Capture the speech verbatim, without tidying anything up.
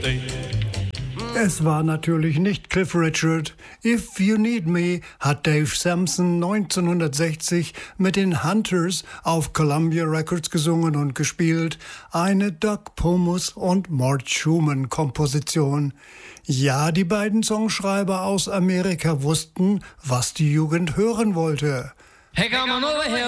stay. Es war natürlich nicht Cliff Richard. If You Need Me hat Dave Sampson neunzehnhundertsechzig mit den Hunters auf Columbia Records gesungen und gespielt. Eine Doug Pomus und Mort Schumann Komposition. Ja, die beiden Songschreiber aus Amerika wussten, was die Jugend hören wollte. Hey, come on over here.